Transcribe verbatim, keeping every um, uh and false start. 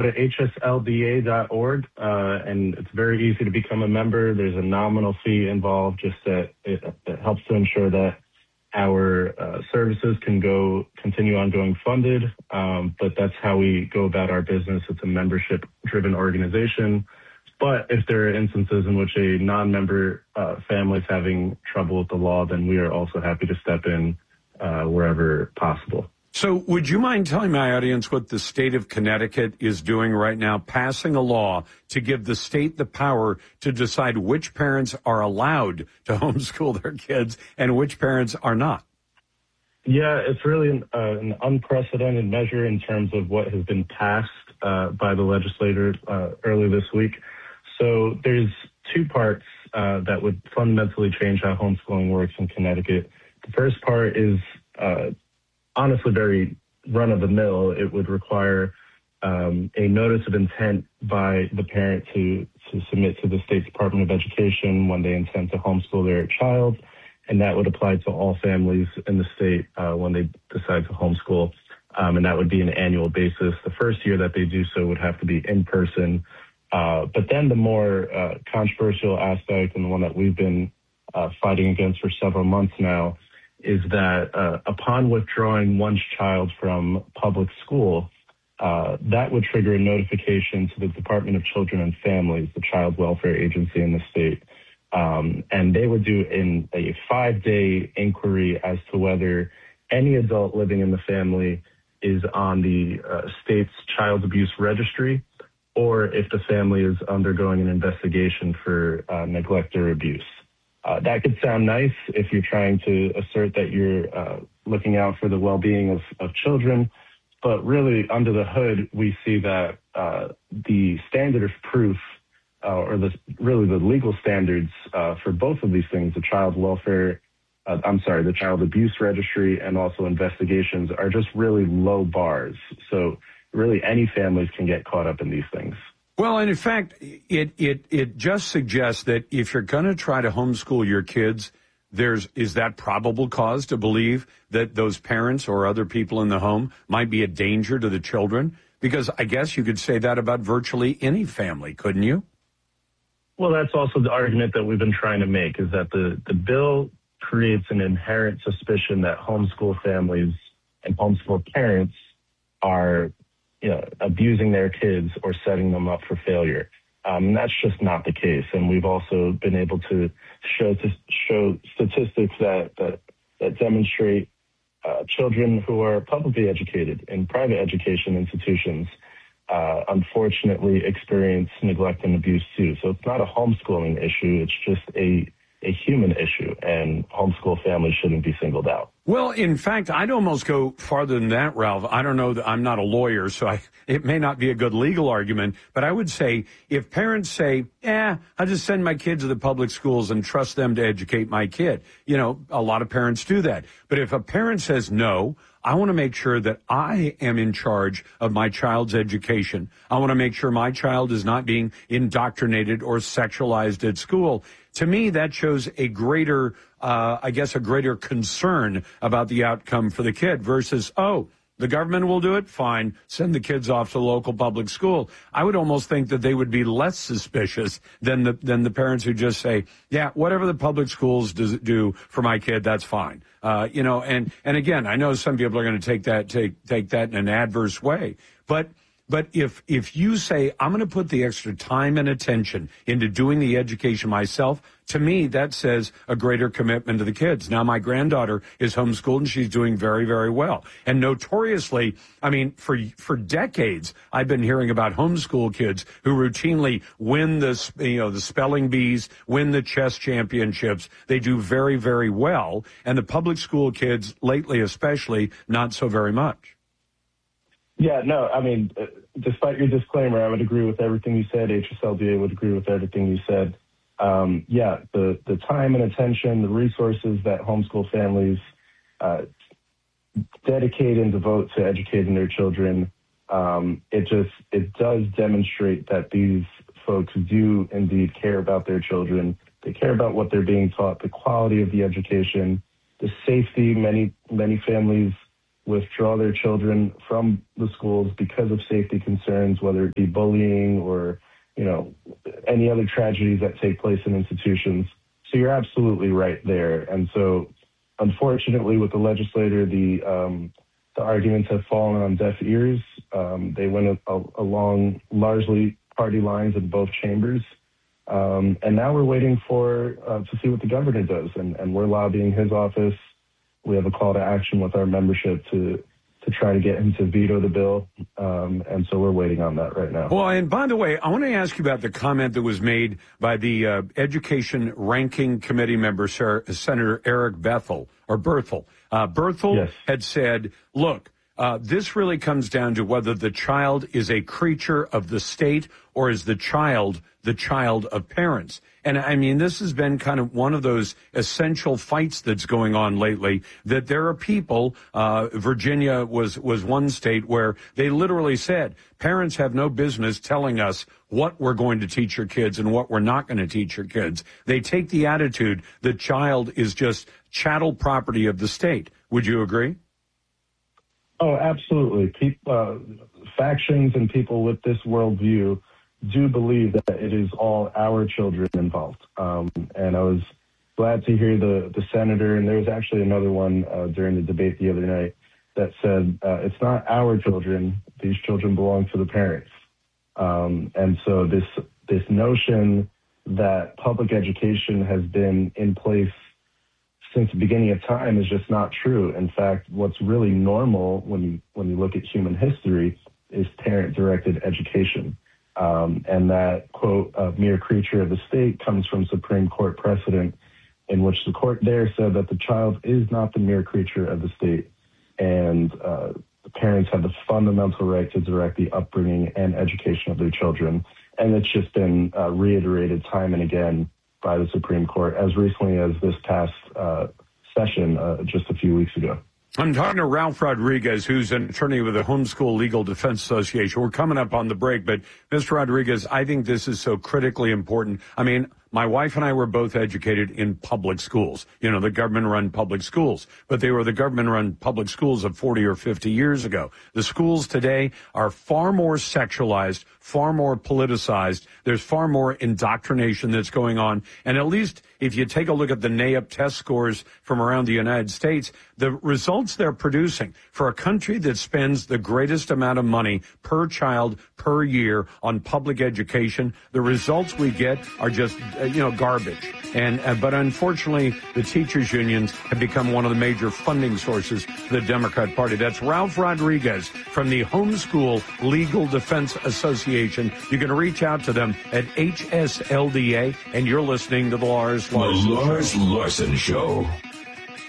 to H S L D A dot org, uh, and it's very easy to become a member. There's a nominal fee involved, just that it, it helps to ensure that our uh, services can go continue on going funded. Um, but that's how we go about our business. It's a membership-driven organization. But if there are instances in which a non-member uh, family is having trouble with the law, then we are also happy to step in uh, wherever possible. So would you mind telling my audience what the state of Connecticut is doing right now, passing a law to give the state the power to decide which parents are allowed to homeschool their kids and which parents are not? Yeah, it's really an, uh, an unprecedented measure in terms of what has been passed uh, by the legislature uh, early this week. So there's two parts uh, that would fundamentally change how homeschooling works in Connecticut. The first part is uh, honestly very run-of-the-mill. It would require um, a notice of intent by the parent to, to submit to the State Department of Education when they intend to homeschool their child, and that would apply to all families in the state uh, when they decide to homeschool, um, and that would be an annual basis. The first year that they do so would have to be in person. Uh, but then the more uh, controversial aspect, and the one that we've been uh, fighting against for several months now, is that uh, upon withdrawing one's child from public school, uh, that would trigger a notification to the Department of Children and Families, the child welfare agency in the state. Um, and they would do in a five-day inquiry as to whether any adult living in the family is on the uh, state's child abuse registry, or if the family is undergoing an investigation for uh, neglect or abuse. Uh, that could sound nice if you're trying to assert that you're uh, looking out for the well-being of, of children, but really under the hood, we see that uh, the standard of proof, uh, or the really the legal standards uh, for both of these things, the child welfare, uh, I'm sorry, the child abuse registry, and also investigations, are just really low bars. So really any families can get caught up in these things. Well, and in fact, it it it just suggests that if you're going to try to homeschool your kids, there's is that probable cause to believe that those parents or other people in the home might be a danger to the children? Because I guess you could say that about virtually any family, couldn't you? Well, that's also the argument that we've been trying to make, is that the, the bill creates an inherent suspicion that homeschool families and homeschool parents are you know, abusing their kids or setting them up for failure. Um, and that's just not the case. And we've also been able to show to show statistics that that, that demonstrate uh, children who are publicly educated in private education institutions uh, unfortunately experience neglect and abuse too. So it's not a homeschooling issue. It's just a a human issue, and homeschool families shouldn't be singled out. Well, in fact, I'd almost go farther than that, Ralph. I don't know that I'm not a lawyer, so I, it may not be a good legal argument, but I would say if parents say, eh, I'll just send my kid to the public schools and trust them to educate my kid. You know, a lot of parents do that. But if a parent says no, I want to make sure that I am in charge of my child's education. I want to make sure my child is not being indoctrinated or sexualized at school. To me, that shows a greater, uh, I guess, a greater concern about the outcome for the kid versus, oh, the government will do it? Fine. Send the kids off to the local public school. I would almost think that they would be less suspicious than the than the parents who just say, yeah, whatever the public schools do, do for my kid, that's fine. Uh, you know, and, and again, I know some people are going to take that take take that in an adverse way, but But if if you say, I'm going to put the extra time and attention into doing the education myself, to me, that says a greater commitment to the kids. Now, my granddaughter is homeschooled, and she's doing very, very well. And notoriously, I mean, for for decades, I've been hearing about homeschool kids who routinely win the, you know, the spelling bees, win the chess championships. They do very, very well. And the public school kids, lately especially, not so very much. Yeah, no, I mean, uh, despite your disclaimer, I would agree with everything you said. H S L D A would agree with everything you said. Um, yeah, the, the time and attention, the resources that homeschool families uh, dedicate and devote to educating their children, um, it just, it does demonstrate that these folks do indeed care about their children. They care about what they're being taught, the quality of the education, the safety. Many, many families withdraw their children from the schools because of safety concerns, whether it be bullying or, you know, any other tragedies that take place in institutions. So you're absolutely right there. And so, unfortunately, with the legislator, the um, the arguments have fallen on deaf ears. Um, they went a, a, along largely party lines in both chambers. Um, and now we're waiting for uh, to see what the governor does. And, and we're lobbying his office. We have a call to action with our membership to to try to get him to veto the bill. Um, and so we're waiting on that right now. Well, and by the way, I want to ask you about the comment that was made by the uh, Education Ranking Committee member, Sarah, Senator Eric Bethel, or Berthel. Uh, Berthel yes. had said, look, uh, this really comes down to whether the child is a creature of the state or is the child the child of parents. And I mean, this has been kind of one of those essential fights that's going on lately, that there are people, uh, Virginia was, was one state where they literally said, parents have no business telling us what we're going to teach your kids and what we're not going to teach your kids. They take the attitude the child is just chattel property of the state. Would you agree? Oh, absolutely. People, uh, factions and people with this worldview do believe that it is all our children involved. Um, and I was glad to hear the, the senator, and there was actually another one uh, during the debate the other night that said, uh, it's not our children, these children belong to the parents. Um, and so this this notion that public education has been in place since the beginning of time is just not true. In fact, what's really normal when you when you look at human history is parent-directed education. Um, and that, quote, a mere creature of the state comes from Supreme Court precedent in which the court there said that the child is not the mere creature of the state, and uh, the parents have the fundamental right to direct the upbringing and education of their children. And it's just been uh, reiterated time and again by the Supreme Court as recently as this past uh, session uh, just a few weeks ago. I'm talking to Ralph Rodriguez, who's an attorney with the Homeschool Legal Defense Association. We're coming up on the break, but Mister Rodriguez, I think this is so critically important. I mean, my wife and I were both educated in public schools, you know, the government-run public schools, but they were the government-run public schools of forty or fifty years ago. The schools today are far more sexualized, far more politicized. There's far more indoctrination that's going on. And at least if you take a look at the NAEP test scores from around the United States, the results they're producing for a country that spends the greatest amount of money per child per year on public education, the results we get are just, uh, you know, garbage. And uh, but unfortunately, the teachers' unions have become one of the major funding sources for the Democrat Party. That's Ralph Rodriguez from the Homeschool Legal Defense Association. You can reach out to them at H S L D A, and you're listening to the Lars Larson The Lars Larson Show.